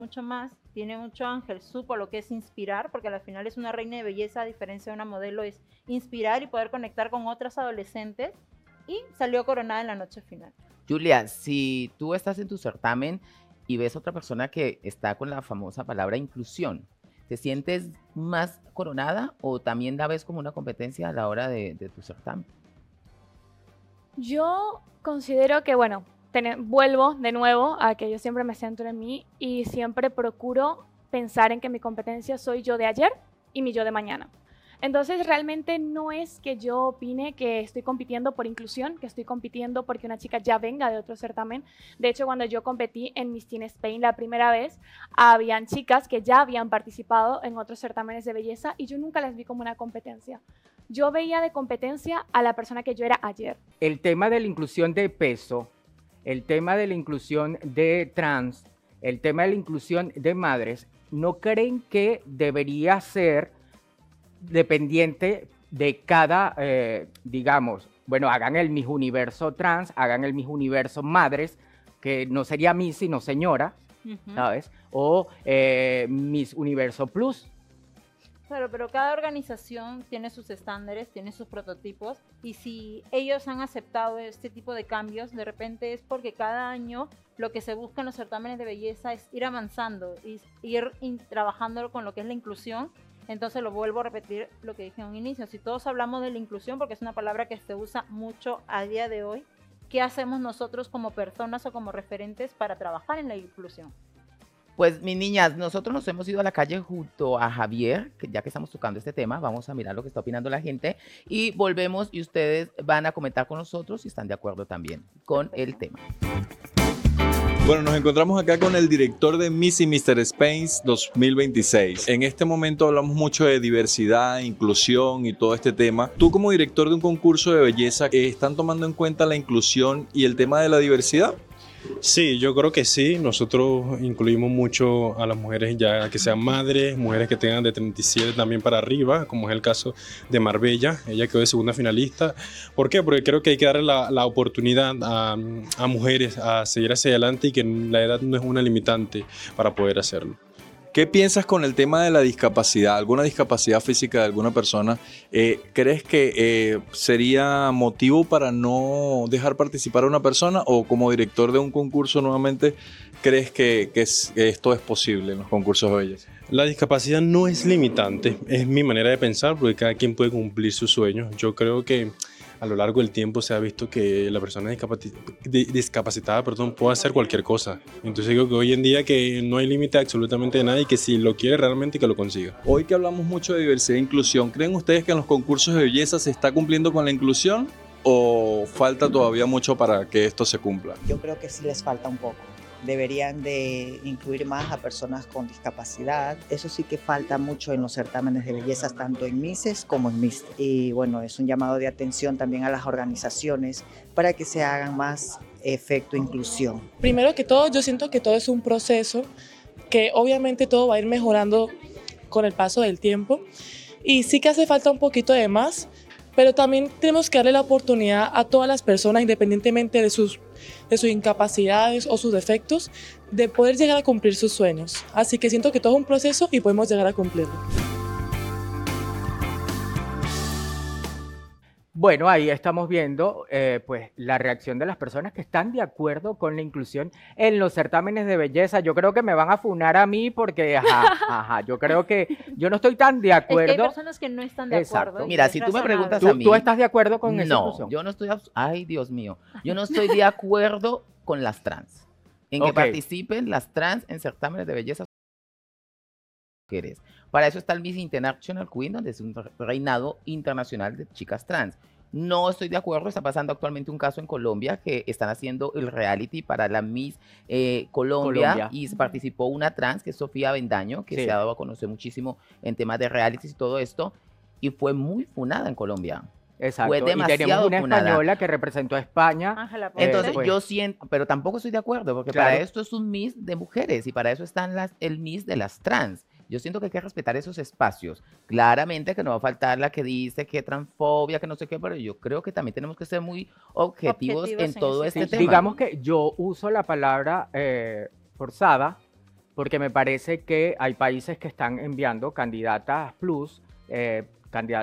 mucho más, tiene mucho ángel, supo lo que es inspirar, porque al final es una reina de belleza, a diferencia de una modelo, es inspirar y poder conectar con otras adolescentes, y salió coronada en la noche final. Julia, si tú estás en tu certamen y ves otra persona que está con la famosa palabra inclusión, ¿te sientes más coronada o también la ves como una competencia a la hora de tu certamen? Yo considero que, bueno, vuelvo de nuevo a que yo siempre me centro en mí y siempre procuro pensar en que mi competencia soy yo de ayer y mi yo de mañana. Entonces, realmente no es que yo opine que estoy compitiendo por inclusión, que estoy compitiendo porque una chica ya venga de otro certamen. De hecho, cuando yo competí en Miss Teen Spain la primera vez, habían chicas que ya habían participado en otros certámenes de belleza y yo nunca las vi como una competencia. Yo veía de competencia a la persona que yo era ayer. El tema de la inclusión de peso, el tema de la inclusión de trans, el tema de la inclusión de madres, ¿no creen que debería ser dependiente de cada, digamos, bueno, hagan el Miss Universo trans, hagan el Miss Universo madres, que no sería Miss sino señora, ¿sabes? O Miss Universo Plus. Claro, pero cada organización tiene sus estándares, tiene sus prototipos, y si ellos han aceptado este tipo de cambios, de repente es porque cada año lo que se busca en los certámenes de belleza es ir avanzando, ir trabajando con lo que es la inclusión. Entonces lo vuelvo a repetir lo que dije en un inicio, si todos hablamos de la inclusión, porque es una palabra que se usa mucho a día de hoy, ¿qué hacemos nosotros como personas o como referentes para trabajar en la inclusión? Pues mis niñas, nosotros nos hemos ido a la calle junto a Javier, que ya que estamos tocando este tema, vamos a mirar lo que está opinando la gente y volvemos y ustedes van a comentar con nosotros si están de acuerdo también con el tema. Bueno, nos encontramos acá con el director de Miss y Mr. Spain 2026. En este momento hablamos mucho de diversidad, inclusión y todo este tema. Tú como director de un concurso de belleza, ¿están tomando en cuenta la inclusión y el tema de la diversidad? Sí, yo creo que sí. Nosotros incluimos mucho a las mujeres ya que sean madres, mujeres que tengan de 37 también para arriba, como es el caso de Marbella. Ella quedó de segunda finalista. ¿Por qué? Porque creo que hay que darle la oportunidad a mujeres a seguir hacia adelante y que la edad no es una limitante para poder hacerlo. ¿Qué piensas con el tema de la discapacidad? ¿Alguna discapacidad física de alguna persona? ¿Crees que sería motivo para no dejar participar a una persona? ¿O como director de un concurso nuevamente, crees que esto es posible en los concursos de belleza? La discapacidad no es limitante, es mi manera de pensar, porque cada quien puede cumplir sus sueños. Yo creo que a lo largo del tiempo se ha visto que la persona discapacitada puede hacer cualquier cosa. Entonces digo que hoy en día que no hay límite absolutamente de nada y que si lo quiere realmente que lo consiga. Hoy que hablamos mucho de diversidad e inclusión, ¿creen ustedes que en los concursos de belleza se está cumpliendo con la inclusión o falta todavía mucho para que esto se cumpla? Yo creo que sí les falta un poco. Deberían de incluir más a personas con discapacidad. Eso sí que falta mucho en los certámenes de belleza, tanto en Misses como en Miss. Y bueno, es un llamado de atención también a las organizaciones para que se hagan más efecto inclusión. Primero que todo, yo siento que todo es un proceso, que obviamente todo va a ir mejorando con el paso del tiempo. Y sí que hace falta un poquito de más, pero también tenemos que darle la oportunidad a todas las personas, independientemente de sus incapacidades o sus defectos, de poder llegar a cumplir sus sueños. Así que siento que todo es un proceso y podemos llegar a cumplirlo. Bueno, ahí estamos viendo pues la reacción de las personas que están de acuerdo con la inclusión en los certámenes de belleza. Yo creo que me van a funar a mí porque, yo creo que yo no estoy tan de acuerdo. Es que hay personas que no están de acuerdo. Mira, si tú me preguntas a mí... ¿Tú estás de acuerdo con esa inclusión? No, yo no estoy... Ay, Dios mío. Yo no estoy de acuerdo con las trans. En que participen las trans en certámenes de belleza. Para eso está el Miss International Queen, donde es un reinado internacional de chicas trans. No estoy de acuerdo, está pasando actualmente un caso en Colombia que están haciendo el reality para la Miss Colombia y participó una trans que es Sofía Avendaño, que se ha dado a conocer muchísimo en temas de realities y todo esto, y fue muy funada en Colombia. Exacto, fue demasiado y tenemos una funada. española que representó a España. Entonces yo siento, pero tampoco estoy de acuerdo, porque para esto es un Miss de mujeres y para eso están el Miss de las trans. Yo siento que hay que respetar esos espacios. Claramente que no va a faltar la que dice que transfobia, que no sé qué, pero yo creo que también tenemos que ser muy objetivos en todo este tema. Digamos que yo uso la palabra forzada porque me parece que hay países que están enviando candidatas plus, candidatas